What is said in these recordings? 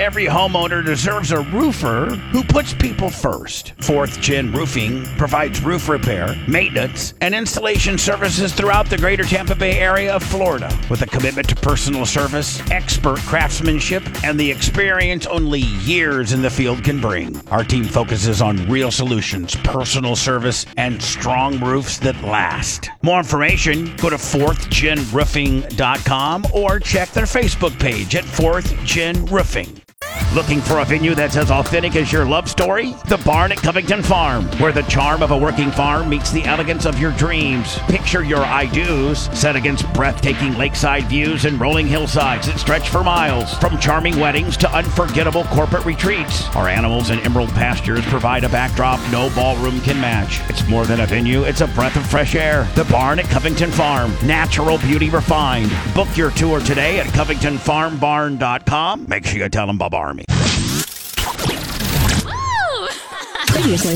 Every homeowner deserves a roofer who puts people first. Fourth Gen Roofing provides roof repair, maintenance, and installation services throughout the greater Tampa Bay area of Florida with a commitment to personal service, expert craftsmanship, and the experience only years in the field can bring. Our team focuses on real solutions, personal service, and strong roofs that last. More information, go to fourthgenroofing.com or check their Facebook page at Fourth Gen Roofing. Looking for a venue that's as authentic as your love story? The Barn at Covington Farm, where the charm of a working farm meets the elegance of your dreams. Picture your I-dos set against breathtaking lakeside views and rolling hillsides that stretch for miles. From charming weddings to unforgettable corporate retreats, our animals and emerald pastures provide a backdrop no ballroom can match. It's more than a venue, it's a breath of fresh air. The Barn at Covington Farm, natural beauty refined. Book your tour today at CovingtonFarmBarn.com. Make sure you tell them Bob Army. Previously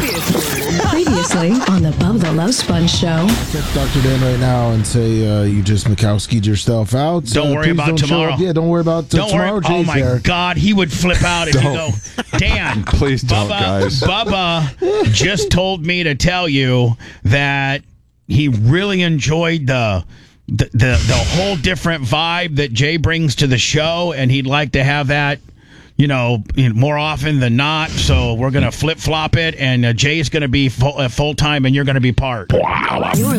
on the Bubba the Love Sponge Show. Text Dr. Dan right now and say you just Mikowski'd yourself out. Don't worry about tomorrow. Yeah, don't worry about tomorrow. Oh my there. God, he would flip out if you go, Dan. Please don't, guys. Bubba just told me to tell you that he really enjoyed the whole different vibe that Jay brings to the show, and he'd like to have that, more often than not. So we're going to flip-flop it, and Jay's going to be full-time, and you're going to be part. You're